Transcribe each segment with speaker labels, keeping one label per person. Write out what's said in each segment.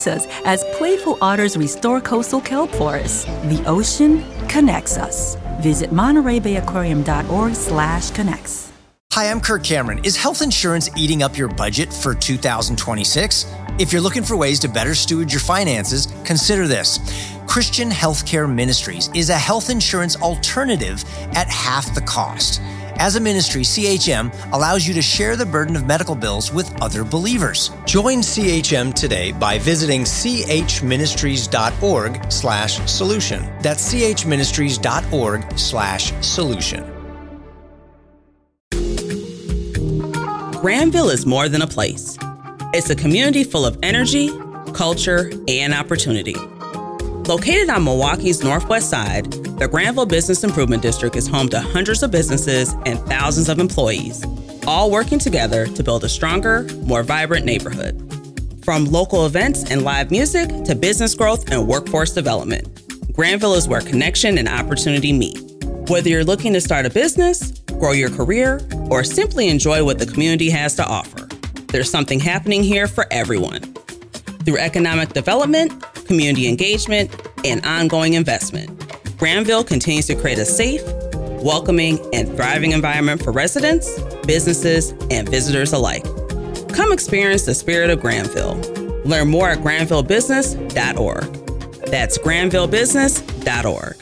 Speaker 1: us as playful otters restore coastal kelp forests. The ocean connects us. Visit MontereyBayAquarium.org/connects.
Speaker 2: Hi, I'm Kirk Cameron. Is health insurance eating up your budget for 2026? If you're looking for ways to better steward your finances, consider this. Christian Healthcare Ministries is a health insurance alternative at half the cost. As a ministry, CHM allows you to share the burden of medical bills with other believers. Join CHM today by visiting chministries.org/solution. That's chministries.org/solution.
Speaker 3: Granville is more than a place. It's a community full of energy, culture, and opportunity. Located on Milwaukee's northwest side, the Granville Business Improvement District is home to hundreds of businesses and thousands of employees, all working together to build a stronger, more vibrant neighborhood. From local events and live music to business growth and workforce development, Granville is where connection and opportunity meet. Whether you're looking to start a business, grow your career, or simply enjoy what the community has to offer, there's something happening here for everyone. Through economic development, community engagement, and ongoing investment, Granville continues to create a safe, welcoming, and thriving environment for residents, businesses, and visitors alike. Come experience the spirit of Granville. Learn more at granvillebusiness.org. That's granvillebusiness.org.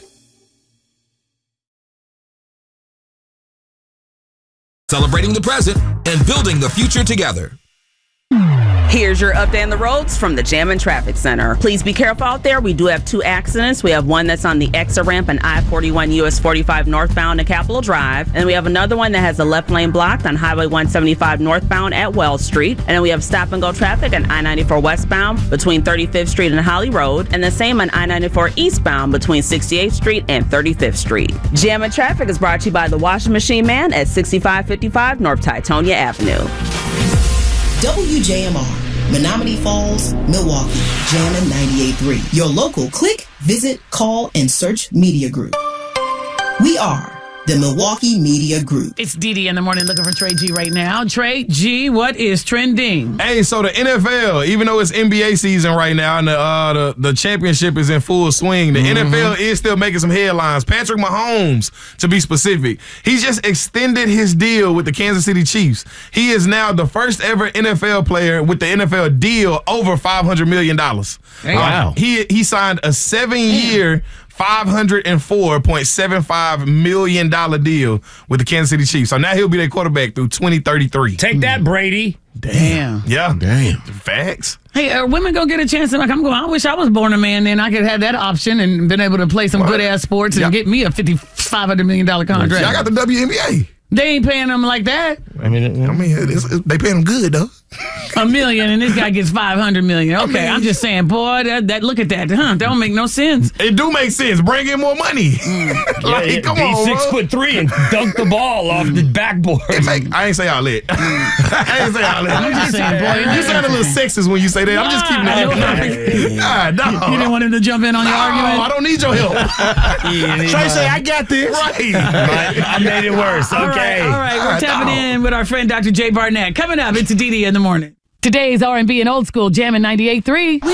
Speaker 4: Celebrating the present and building the future together.
Speaker 3: Here's your update on the roads from the Jammin' Traffic Center. Please be careful out there. We do have two accidents. We have one that's on the exit ramp on I-41 US 45 northbound to Capitol Drive. And we have another one that has the left lane blocked on Highway 175 northbound at Wells Street. And then we have stop and go traffic on I-94 westbound between 35th Street and Holly Road. And the same on I-94 eastbound between 68th Street and 35th Street. Jammin' Traffic is brought to you by the Washing Machine Man at 6555 North Titonia Avenue.
Speaker 5: WJMR, Menominee Falls, Milwaukee, Jammin' 98.3. Your local click, visit, call, and search media group. We are the Milwaukee Media Group.
Speaker 6: It's Dee in the morning looking for Trey G right now. Trey G, what is trending?
Speaker 7: Hey, so the NFL, even though it's NBA season right now and the championship is in full swing, the NFL is still making some headlines. Patrick Mahomes, to be specific, he just extended his deal with the Kansas City Chiefs. He is now the first ever NFL player with the NFL deal over $500 million.
Speaker 6: Wow.
Speaker 7: He signed a 7-year, $504.75 million deal with the Kansas City Chiefs. So now he'll be their quarterback through 2033.
Speaker 8: Take that, Brady.
Speaker 6: Damn.
Speaker 7: Yeah.
Speaker 8: Damn.
Speaker 7: Facts.
Speaker 6: Hey, are women going to get a chance to, like, I wish I was born a man, then I could have that option and been able to play some good-ass sports and get me a $500 million contract.
Speaker 7: I got the WNBA.
Speaker 6: They ain't paying them like that.
Speaker 7: I mean, they paying them good, though.
Speaker 6: $1 million and this guy gets $500 million. Okay, I'm just saying, boy, that look at that, huh? That don't make no sense.
Speaker 7: It do make sense. Bring in more money. Come on,
Speaker 8: be 6'3" and dunk the ball off the backboard.
Speaker 7: I ain't say all that. I ain't say all that.
Speaker 6: I'm just saying, boy.
Speaker 7: You sound a little sexist when you say that. I'm just keeping it. No.
Speaker 6: You didn't want him to jump in on your argument?
Speaker 7: I don't need your help.
Speaker 8: Trey say, I got this.
Speaker 7: Right.
Speaker 8: I made it worse. Okay.
Speaker 6: All right. We're tapping in with our friend Dr. Jay Barnett. Coming up, it's Dee in the morning. Today's R&B and old school Jammin' 98.3.